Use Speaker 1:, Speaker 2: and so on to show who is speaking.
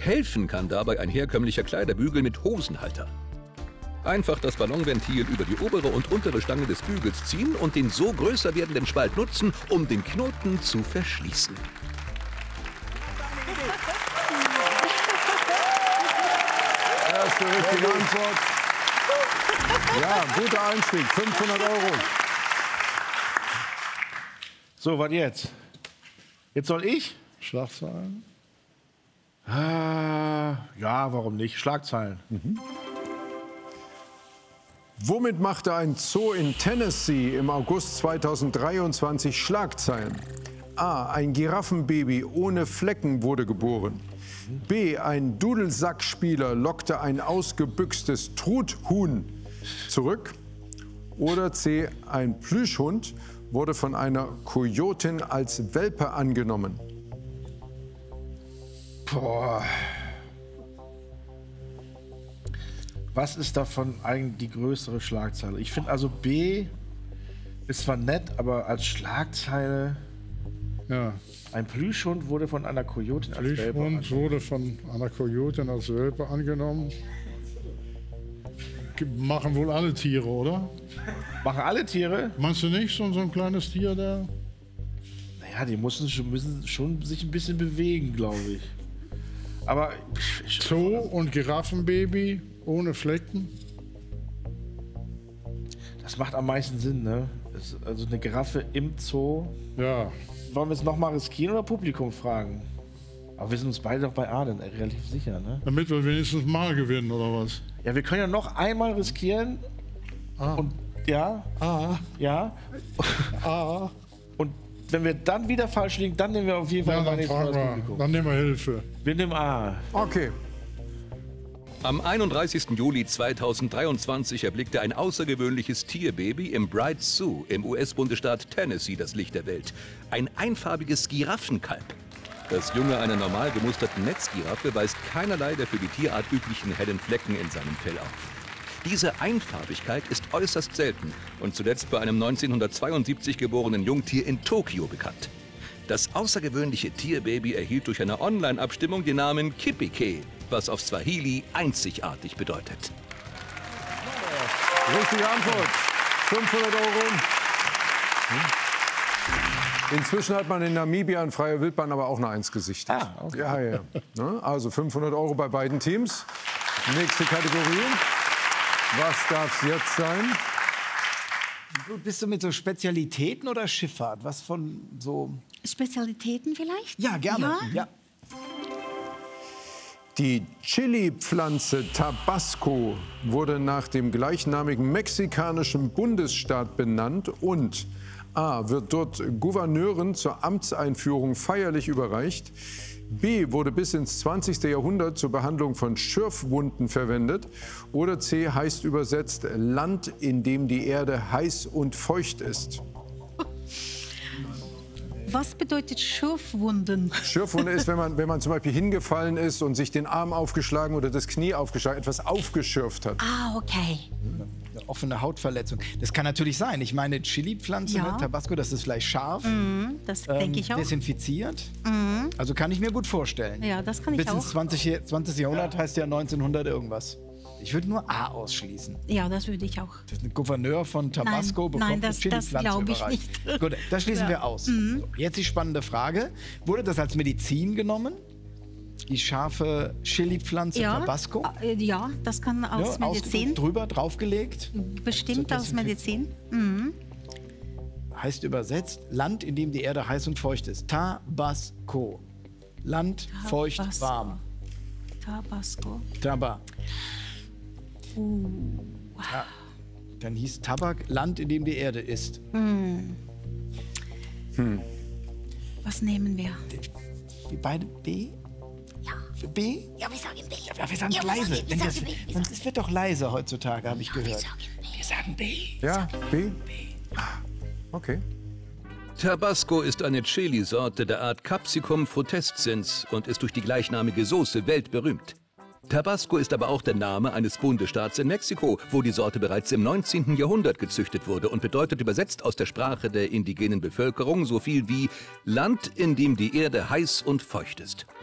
Speaker 1: Helfen kann dabei ein herkömmlicher Kleiderbügel mit Hosenhalter. Einfach das Ballonventil über die obere und untere Stange des Bügels ziehen und den so größer werdenden Spalt nutzen, um den Knoten zu verschließen.
Speaker 2: Erste richtige Antwort. Ja, guter Einstieg. 500 €.
Speaker 3: So, was jetzt? Jetzt soll ich?
Speaker 4: Schlagzeilen?
Speaker 3: Ja, warum nicht? Schlagzeilen.
Speaker 2: Womit machte ein Zoo in Tennessee im August 2023 Schlagzeilen? A. Ein Giraffenbaby ohne Flecken wurde geboren. B. Ein Dudelsackspieler lockte ein ausgebüxtes Truthuhn zurück. Oder C. Ein Plüschhund wurde von einer Kojotin als Welpe angenommen.
Speaker 3: Boah. Was ist davon eigentlich die größere Schlagzeile? Ich finde also B ist zwar nett, aber als Schlagzeile...
Speaker 4: Ja.
Speaker 3: Ein Plüschhund wurde von einer Kojotin als Welpe angenommen.
Speaker 4: Plüschhund wurde von einer Kojotin als Welpe angenommen. Machen wohl alle Tiere, oder?
Speaker 3: Machen alle Tiere?
Speaker 4: Meinst du nicht, so ein kleines Tier da?
Speaker 3: Naja, die müssen schon sich ein bisschen bewegen, glaube ich. Aber...
Speaker 4: Zoo und Giraffenbaby ohne Flecken?
Speaker 3: Das macht am meisten Sinn, ne? Also eine Giraffe im Zoo.
Speaker 4: Ja.
Speaker 3: Wollen wir es nochmal riskieren oder Publikum fragen? Aber wir sind uns beide doch bei A dann relativ sicher, ne?
Speaker 4: Damit wir wenigstens mal gewinnen, oder was?
Speaker 3: Ja, wir können ja noch einmal riskieren. Und ja. Ja. Und wenn wir dann wieder falsch liegen, dann nehmen wir auf jeden Fall mal das Publikum.
Speaker 4: Dann nehmen wir Hilfe.
Speaker 3: Wir nehmen A.
Speaker 2: Okay.
Speaker 1: Am 31. Juli 2023 erblickte ein außergewöhnliches Tierbaby im Bright Zoo im US-Bundesstaat Tennessee das Licht der Welt. Ein einfarbiges Giraffenkalb. Das Junge einer normal gemusterten Netzgiraffe weist keinerlei der für die Tierart üblichen hellen Flecken in seinem Fell auf. Diese Einfarbigkeit ist äußerst selten und zuletzt bei einem 1972 geborenen Jungtier in Tokio bekannt. Das außergewöhnliche Tierbaby erhielt durch eine Online-Abstimmung den Namen Kipike, was auf Swahili einzigartig bedeutet.
Speaker 2: Richtige Antwort. 500 €. Inzwischen hat man in Namibia in freier Wildbahn aber auch eine 1 gesichtet.
Speaker 3: Okay.
Speaker 2: Ja. Ne? Also 500 € bei beiden Teams. Nächste Kategorie. Was darf es jetzt sein?
Speaker 5: Bist du mit so Spezialitäten oder Schifffahrt? Was von so...
Speaker 6: Spezialitäten vielleicht?
Speaker 5: Ja, gerne. Ja.
Speaker 2: Die Chili-Pflanze Tabasco wurde nach dem gleichnamigen mexikanischen Bundesstaat benannt und A. wird dort Gouverneuren zur Amtseinführung feierlich überreicht. B. wurde bis ins 20. Jahrhundert zur Behandlung von Schürfwunden verwendet. Oder C. heißt übersetzt Land, in dem die Erde heiß und feucht ist.
Speaker 6: Was bedeutet Schürfwunden?
Speaker 2: Schürfwunde ist, wenn man zum Beispiel hingefallen ist und sich den Arm aufgeschlagen oder das Knie aufgeschlagen, etwas aufgeschürft hat.
Speaker 6: Ah, okay.
Speaker 5: Eine offene Hautverletzung. Das kann natürlich sein. Ich meine, Chili-Pflanze,
Speaker 6: Ja.
Speaker 5: ne, Tabasco, das ist vielleicht scharf.
Speaker 6: Das denke ich auch.
Speaker 5: Desinfiziert. Also kann ich mir gut vorstellen.
Speaker 6: Ja, das kann ich
Speaker 5: Bis
Speaker 6: auch.
Speaker 5: ins 20. Jahrhundert heißt ja 1900 irgendwas. Ich würde nur A ausschließen.
Speaker 6: Ja, das würde ich auch.
Speaker 5: Das ist ein Gouverneur von Tabasco
Speaker 6: Nein,
Speaker 5: bekommt
Speaker 6: das
Speaker 5: eine Chili-Pflanze
Speaker 6: glaube ich
Speaker 5: überreicht.
Speaker 6: nicht.
Speaker 5: Gut, das schließen wir aus. So, jetzt die spannende Frage. Wurde das als Medizin genommen? Die scharfe Chili-Pflanze Tabasco?
Speaker 6: Ja, das kann aus Medizin.
Speaker 5: Ausgedrückt, drüber, draufgelegt?
Speaker 6: Bestimmt aus Medizin.
Speaker 5: Heißt übersetzt, Land, in dem die Erde heiß und feucht ist. Tabasco. Land, feucht, warm.
Speaker 6: Tabasco.
Speaker 5: Tabak. Ja. Dann hieß Tabak Land, in dem die Erde ist.
Speaker 6: Was nehmen wir?
Speaker 5: Wir beide B?
Speaker 6: Ja.
Speaker 5: Für B?
Speaker 6: Ja, wir sagen B.
Speaker 5: Ja, wir sagen
Speaker 6: Ja,
Speaker 5: leise.
Speaker 6: wir sagen B.
Speaker 5: Es wird doch leiser heutzutage, habe ich gehört.
Speaker 6: Wir sagen B.
Speaker 2: Ja, B? Okay.
Speaker 1: Tabasco ist eine Chili-Sorte der Art Capsicum frutescens und ist durch die gleichnamige Soße weltberühmt. Tabasco ist aber auch der Name eines Bundesstaats in Mexiko, wo die Sorte bereits im 19. Jahrhundert gezüchtet wurde und bedeutet übersetzt aus der Sprache der indigenen Bevölkerung so viel wie Land, in dem die Erde heiß und feucht ist.